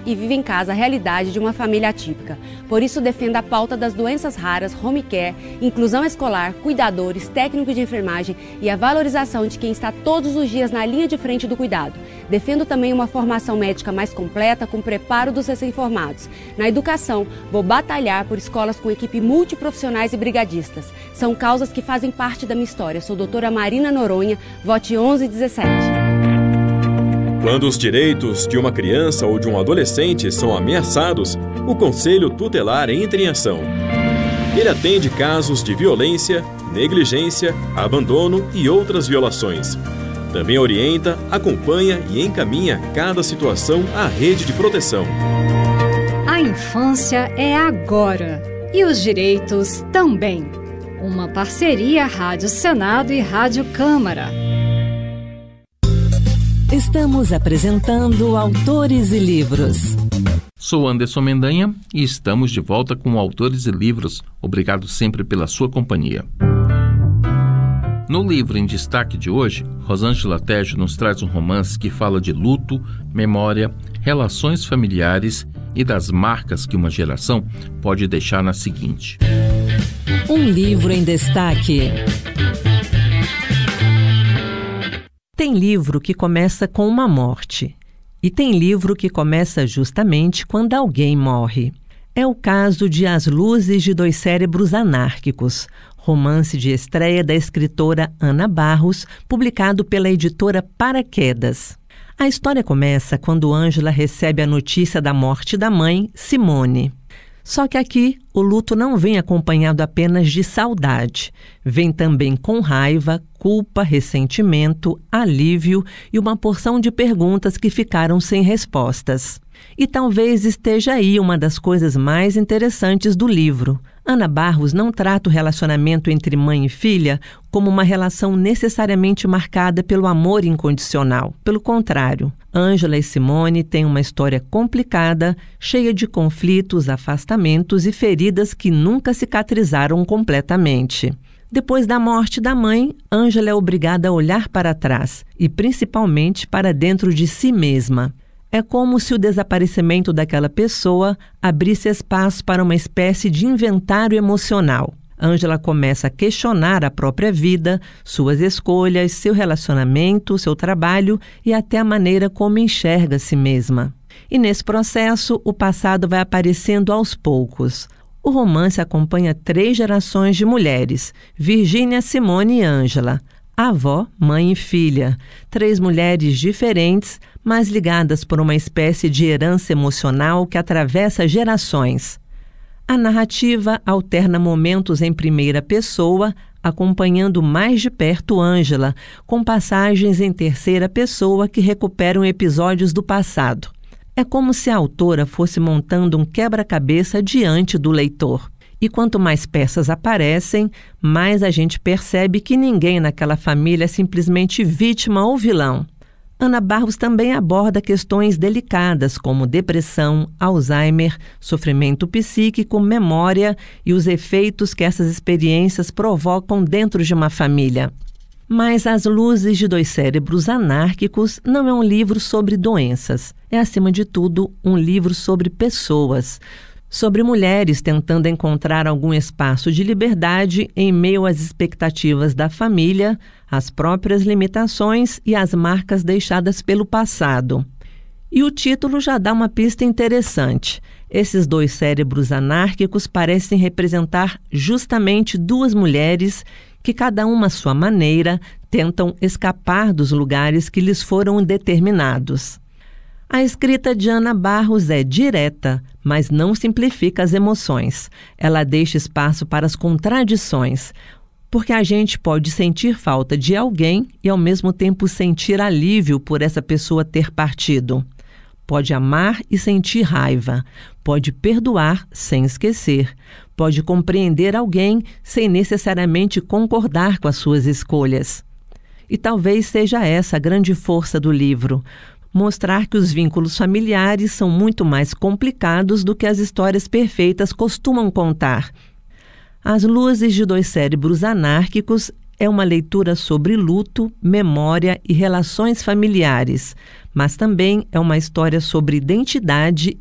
e vive em casa a realidade de uma família atípica. Por isso, defenda a pauta das doenças raras, home care, inclusão escolar, cuidadores, técnicos de enfermagem e a valorização de quem está todos os dias na linha de frente do cuidado. Defendo também uma formação médica mais completa, com preparo dos recém-formados. Na educação, vou batalhar por escolas com equipe multiprofissionais e brigadistas. São causas que fazem parte da minha história. Sou doutora Marina Noronha, vote 1117. Quando os direitos de uma criança ou de um adolescente são ameaçados, o Conselho Tutelar entra em ação. Ele atende casos de violência, negligência, abandono e outras violações. Também orienta, acompanha e encaminha cada situação à rede de proteção. A infância é agora e os direitos também. Uma parceria Rádio Senado e Rádio Câmara. Estamos apresentando Autores e Livros. Sou Anderson Mendanha e estamos de volta com Autores e Livros. Obrigado sempre pela sua companhia. No livro em destaque de hoje, Rosângela Tejo nos traz um romance que fala de luto, memória, relações familiares e das marcas que uma geração pode deixar na seguinte. Um livro em destaque. Tem livro que começa com uma morte. E tem livro que começa justamente quando alguém morre. É o caso de As Luzes de Dois Cérebros Anárquicos, romance de estreia da escritora Ana Barros, publicado pela editora Paraquedas. A história começa quando Ângela recebe a notícia da morte da mãe, Simone. Só que aqui, o luto não vem acompanhado apenas de saudade. Vem também com raiva, culpa, ressentimento, alívio e uma porção de perguntas que ficaram sem respostas. E talvez esteja aí uma das coisas mais interessantes do livro. Ana Barros não trata o relacionamento entre mãe e filha como uma relação necessariamente marcada pelo amor incondicional. Pelo contrário, Ângela e Simone têm uma história complicada, cheia de conflitos, afastamentos e feridas que nunca cicatrizaram completamente. Depois da morte da mãe, Ângela é obrigada a olhar para trás e principalmente para dentro de si mesma. É como se o desaparecimento daquela pessoa abrisse espaço para uma espécie de inventário emocional. Ângela começa a questionar a própria vida, suas escolhas, seu relacionamento, seu trabalho e até a maneira como enxerga a si mesma. E nesse processo, o passado vai aparecendo aos poucos. O romance acompanha 3 gerações de mulheres, Virgínia, Simone e Ângela. Avó, mãe e filha, 3 mulheres diferentes, mas ligadas por uma espécie de herança emocional que atravessa gerações. A narrativa alterna momentos em primeira pessoa, acompanhando mais de perto Ângela, com passagens em terceira pessoa que recuperam episódios do passado. É como se a autora fosse montando um quebra-cabeça diante do leitor. E quanto mais peças aparecem, mais a gente percebe que ninguém naquela família é simplesmente vítima ou vilão. Ana Barros também aborda questões delicadas como depressão, Alzheimer, sofrimento psíquico, memória e os efeitos que essas experiências provocam dentro de uma família. Mas As Luzes de Dois Cérebros Anárquicos não é um livro sobre doenças. É, acima de tudo, um livro sobre pessoas. Sobre mulheres tentando encontrar algum espaço de liberdade em meio às expectativas da família, as próprias limitações e as marcas deixadas pelo passado. E o título já dá uma pista interessante. Esses 2 cérebros anárquicos parecem representar justamente 2 mulheres que, cada uma à sua maneira, tentam escapar dos lugares que lhes foram determinados. A escrita de Ana Barros é direta, mas não simplifica as emoções. Ela deixa espaço para as contradições, porque a gente pode sentir falta de alguém e, ao mesmo tempo, sentir alívio por essa pessoa ter partido. Pode amar e sentir raiva. Pode perdoar sem esquecer. Pode compreender alguém sem necessariamente concordar com as suas escolhas. E talvez seja essa a grande força do livro. Mostrar que os vínculos familiares são muito mais complicados do que as histórias perfeitas costumam contar. As Luzes de Dois Cérebros Anárquicos é uma leitura sobre luto, memória e relações familiares, mas também é uma história sobre identidade